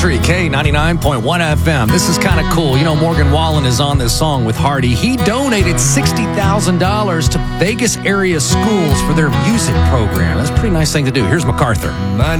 Country, K99.1 FM. This is kind of cool. You know, Morgan Wallen is on this song with Hardy. He donated $60,000 to Vegas area schools for their music program. That's a pretty nice thing to do. Here's MacArthur.